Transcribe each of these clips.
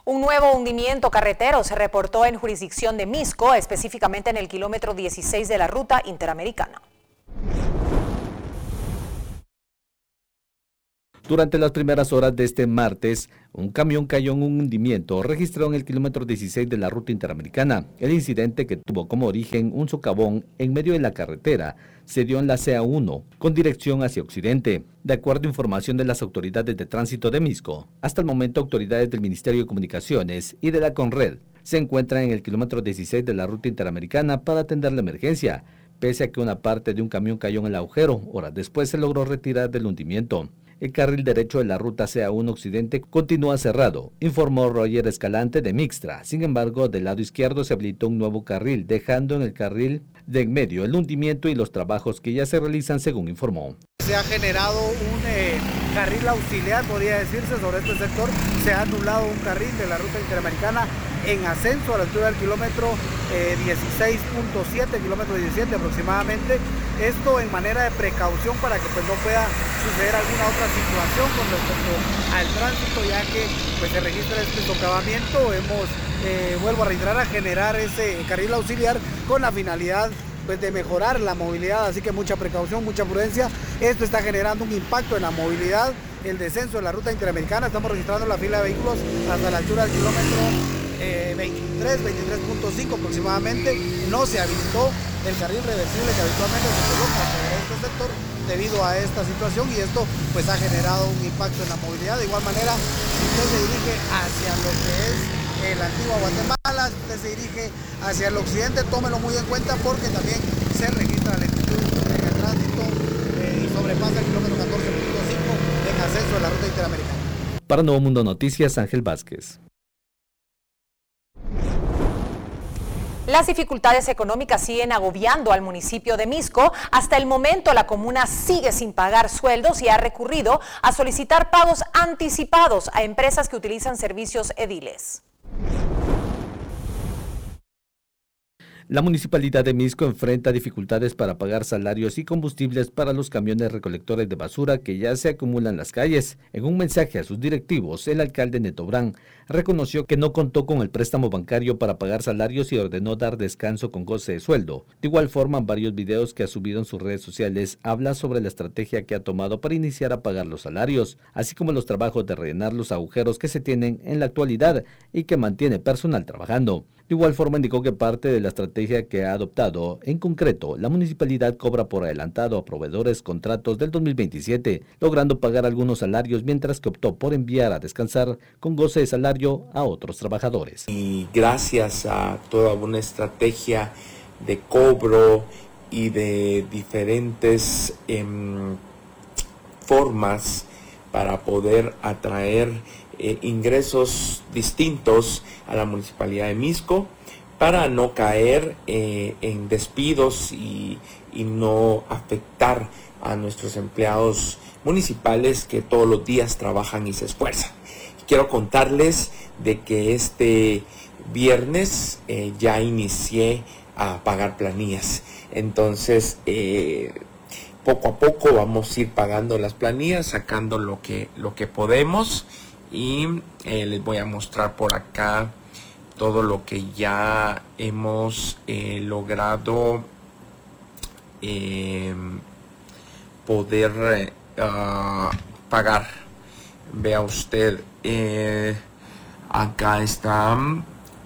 Un nuevo hundimiento carretero se reportó en jurisdicción de Misco, específicamente en el kilómetro 16 de la ruta interamericana. Durante las primeras horas de este martes, un camión cayó en un hundimiento registrado en el kilómetro 16 de la ruta interamericana. El incidente, que tuvo como origen un socavón en medio de la carretera, se dio en la CA1 con dirección hacia occidente. De acuerdo a información de las autoridades de tránsito de Misco, hasta el momento autoridades del Ministerio de Comunicaciones y de la Conred se encuentran en el kilómetro 16 de la ruta interamericana para atender la emergencia, pese a que una parte de un camión cayó en el agujero. Horas después se logró retirar del hundimiento. El carril derecho de la ruta CA1 Occidente continúa cerrado, informó Roger Escalante de Mixtra. Sin embargo, del lado izquierdo se habilitó un nuevo carril, dejando en el carril de en medio el hundimiento y los trabajos que ya se realizan, según informó. Se ha generado un carril auxiliar, podría decirse, sobre este sector. Se ha anulado un carril de la ruta interamericana en ascenso a la altura del kilómetro 16.7, kilómetro 17 aproximadamente. Esto en manera de precaución para que pues no pueda suceder alguna otra situación con respecto al tránsito, ya que pues se registra este socavamiento. Vuelvo a reiterar, a generar ese carril auxiliar con la finalidad pues de mejorar la movilidad, así que mucha precaución, mucha prudencia. Esto está generando un impacto en la movilidad, el descenso de la ruta interamericana. Estamos registrando la fila de vehículos hasta la altura del kilómetro 23.5 aproximadamente. No se habilitó el carril reversible que habitualmente se coloca sobre este sector debido a esta situación, y esto pues ha generado un impacto en la movilidad. De igual manera, si usted se dirige hacia lo que es la antigua Guatemala, si usted se dirige hacia el occidente, tómelo muy en cuenta porque también se registra lentitud en el tránsito y sobrepasa el kilómetro 14.5 en ascenso de la ruta interamericana. Para Nuevo Mundo Noticias, Ángel Vázquez. Las dificultades económicas siguen agobiando al municipio de Misco. Hasta el momento la comuna sigue sin pagar sueldos y ha recurrido a solicitar pagos anticipados a empresas que utilizan servicios ediles. La municipalidad de Misco enfrenta dificultades para pagar salarios y combustibles para los camiones recolectores de basura que ya se acumulan en las calles. En un mensaje a sus directivos, el alcalde Neto Brand reconoció que no contó con el préstamo bancario para pagar salarios y ordenó dar descanso con goce de sueldo. De igual forma, en varios videos que ha subido en sus redes sociales, habla sobre la estrategia que ha tomado para iniciar a pagar los salarios, así como los trabajos de rellenar los agujeros que se tienen en la actualidad y que mantiene personal trabajando. De igual forma, indicó que parte de la estrategia que ha adoptado, en concreto, la municipalidad cobra por adelantado a proveedores contratos del 2027, logrando pagar algunos salarios, mientras que optó por enviar a descansar con goce de salario a otros trabajadores. Y gracias a toda una estrategia de cobro y de diferentes formas para poder atraer ingresos distintos a la municipalidad de Misco, para no caer en despidos y no afectar a nuestros empleados municipales que todos los días trabajan y se esfuerzan. Quiero contarles de que este viernes ya inicié a pagar planillas. Entonces, poco a poco vamos a ir pagando las planillas, sacando lo que podemos, y les voy a mostrar por acá todo lo que ya hemos logrado poder pagar. Vea usted, acá están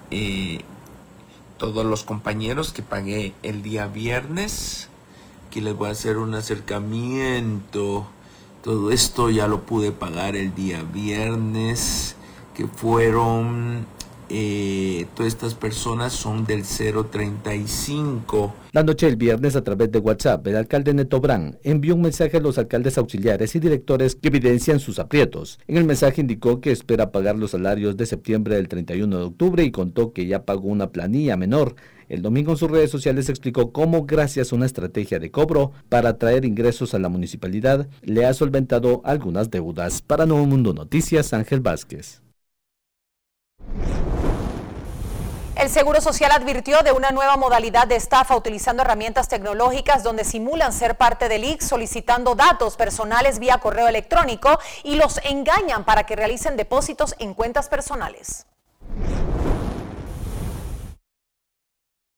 todos los compañeros que pagué el día viernes. Aquí les voy a hacer un acercamiento. Todo esto ya lo pude pagar el día viernes, que fueron, todas estas personas son del 035. La noche del viernes, a través de WhatsApp, el alcalde Neto Brand envió un mensaje a los alcaldes auxiliares y directores que evidencian sus aprietos. En el mensaje indicó que espera pagar los salarios de septiembre del 31 de octubre y contó que ya pagó una planilla menor. El domingo en sus redes sociales explicó cómo, gracias a una estrategia de cobro para atraer ingresos a la municipalidad, le ha solventado algunas deudas. Para Nuevo Mundo Noticias, Ángel Vázquez. El Seguro Social advirtió de una nueva modalidad de estafa utilizando herramientas tecnológicas donde simulan ser parte del ICS, solicitando datos personales vía correo electrónico y los engañan para que realicen depósitos en cuentas personales.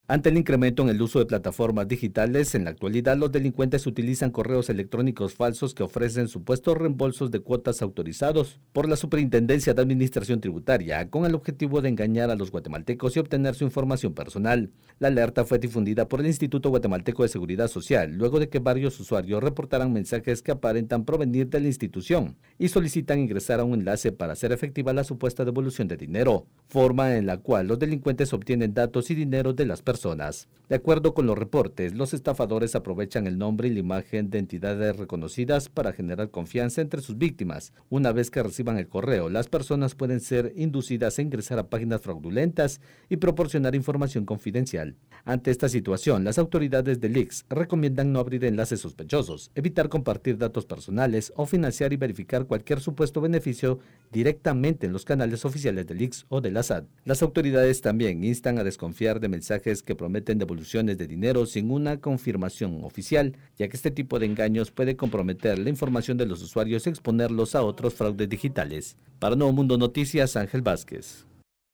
Ante el incremento en el uso de plataformas digitales, en la actualidad los delincuentes utilizan correos electrónicos falsos que ofrecen supuestos reembolsos de cuotas autorizados por la Superintendencia de Administración Tributaria con el objetivo de engañar a los guatemaltecos y obtener su información personal. La alerta fue difundida por el Instituto Guatemalteco de Seguridad Social luego de que varios usuarios reportaran mensajes que aparentan provenir de la institución y solicitan ingresar a un enlace para hacer efectiva la supuesta devolución de dinero, forma en la cual los delincuentes obtienen datos y dinero de las personas. De acuerdo con los reportes, los estafadores aprovechan el nombre y la imagen de entidades reconocidas para generar confianza entre sus víctimas. Una vez que reciban el correo, las personas pueden ser inducidas a ingresar a páginas fraudulentas y proporcionar información confidencial. Ante esta situación, las autoridades del ICS recomiendan no abrir enlaces sospechosos, evitar compartir datos personales o financiar y verificar cualquier supuesto beneficio directamente en los canales oficiales del ICS o de la SAT. Las autoridades también instan a desconfiar de mensajes que prometen devoluciones de dinero sin una confirmación oficial, ya que este tipo de engaños puede comprometer la información de los usuarios y exponerlos a otros fraudes digitales. Para Nuevo Mundo Noticias, Ángel Vázquez.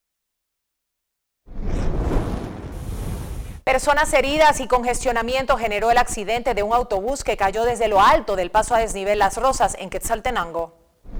Personas heridas y congestionamiento generó el accidente de un autobús que cayó desde lo alto del paso a desnivel Las Rosas en Quetzaltenango.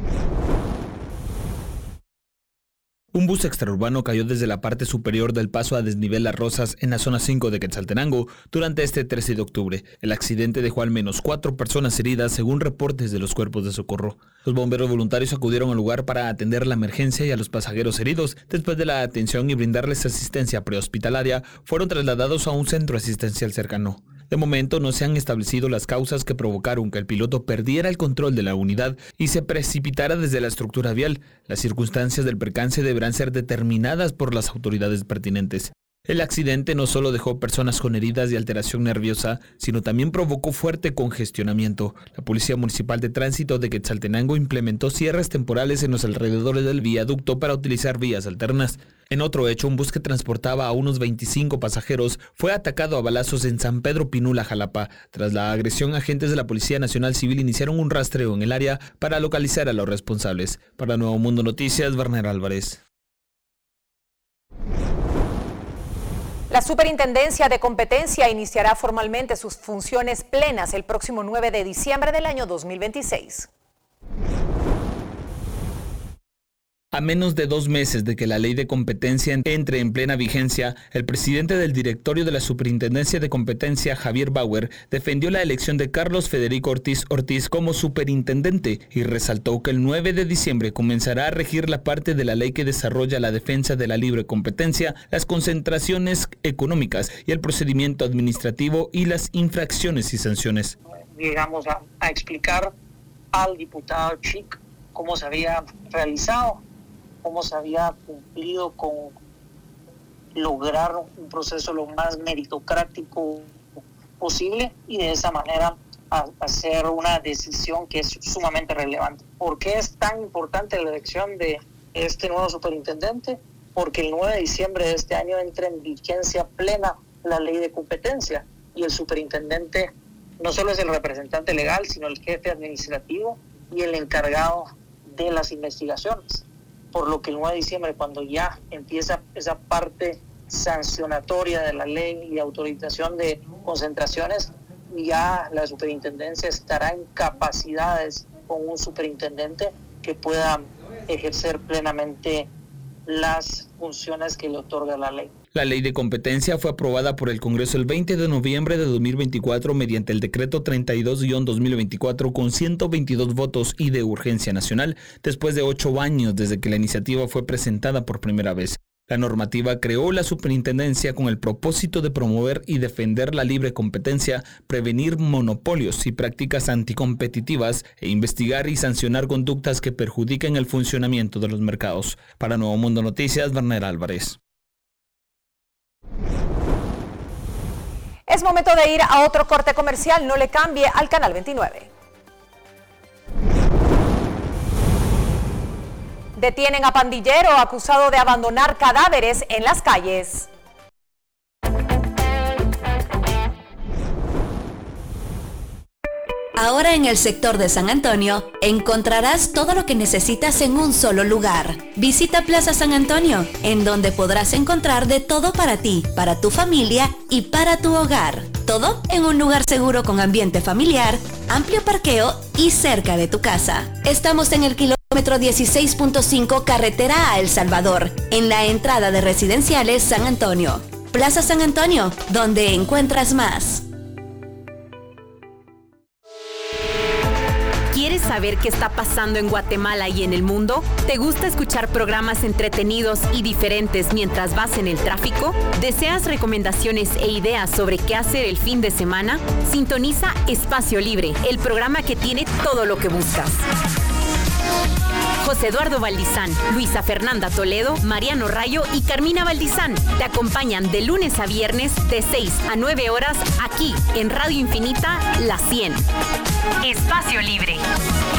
Un bus extraurbano cayó desde la parte superior del paso a desnivel Las Rosas en la zona 5 de Quetzaltenango durante este 13 de octubre. El accidente dejó al menos 4 personas heridas según reportes de los cuerpos de socorro. Los bomberos voluntarios acudieron al lugar para atender la emergencia y a los pasajeros heridos. Después de la atención y brindarles asistencia prehospitalaria, fueron trasladados a un centro asistencial cercano. De momento no se han establecido las causas que provocaron que el piloto perdiera el control de la unidad y se precipitara desde la estructura vial. Las circunstancias del percance deberán ser determinadas por las autoridades pertinentes. El accidente no solo dejó personas con heridas y alteración nerviosa, sino también provocó fuerte congestionamiento. La Policía Municipal de Tránsito de Quetzaltenango implementó cierres temporales en los alrededores del viaducto para utilizar vías alternas. En otro hecho, un bus que transportaba a unos 25 pasajeros fue atacado a balazos en San Pedro Pinula, Jalapa. Tras la agresión, agentes de la Policía Nacional Civil iniciaron un rastreo en el área para localizar a los responsables. Para Nuevo Mundo Noticias, Werner Álvarez. La Superintendencia de Competencia iniciará formalmente sus funciones plenas el próximo 9 de diciembre del año 2026. A menos de 2 meses de que la ley de competencia entre en plena vigencia, el presidente del directorio de la Superintendencia de Competencia, Javier Bauer, defendió la elección de Carlos Federico Ortiz como superintendente y resaltó que el 9 de diciembre comenzará a regir la parte de la ley que desarrolla la defensa de la libre competencia, las concentraciones económicas y el procedimiento administrativo y las infracciones y sanciones. Llegamos a explicar al diputado Chic cómo se había realizado, cómo se había cumplido con lograr un proceso lo más meritocrático posible y de esa manera hacer una decisión que es sumamente relevante. ¿Por qué es tan importante la elección de este nuevo superintendente? Porque el 9 de diciembre de este año entra en vigencia plena la ley de competencia y el superintendente no solo es el representante legal, sino el jefe administrativo y el encargado de las investigaciones. Por lo que el 9 de diciembre, cuando ya empieza esa parte sancionatoria de la ley y autorización de concentraciones, ya la superintendencia estará en capacidades con un superintendente que pueda ejercer plenamente las funciones que le otorga la ley. La ley de competencia fue aprobada por el Congreso el 20 de noviembre de 2024 mediante el decreto 32-2024 con 122 votos y de urgencia nacional, después de 8 años desde que la iniciativa fue presentada por primera vez. La normativa creó la superintendencia con el propósito de promover y defender la libre competencia, prevenir monopolios y prácticas anticompetitivas e investigar y sancionar conductas que perjudiquen el funcionamiento de los mercados. Para Nuevo Mundo Noticias, Werner Álvarez. Es momento de ir a otro corte comercial, no le cambie al canal 29. Detienen a pandillero acusado de abandonar cadáveres en las calles. Ahora en el sector de San Antonio encontrarás todo lo que necesitas en un solo lugar. Visita Plaza San Antonio, en donde podrás encontrar de todo para ti, para tu familia y para tu hogar. Todo en un lugar seguro con ambiente familiar, amplio parqueo y cerca de tu casa. Estamos en el kilómetro 16.5 carretera a El Salvador, en la entrada de Residenciales San Antonio. Plaza San Antonio, donde encuentras más. ¿Quieres saber qué está pasando en Guatemala y en el mundo? ¿Te gusta escuchar programas entretenidos y diferentes mientras vas en el tráfico? ¿Deseas recomendaciones e ideas sobre qué hacer el fin de semana? Sintoniza Espacio Libre, el programa que tiene todo lo que buscas. José Eduardo Valdizán, Luisa Fernanda Toledo, Mariano Rayo y Carmina Valdizán te acompañan de lunes a viernes de 6 a 9 horas aquí en Radio Infinita La 100. Espacio Libre.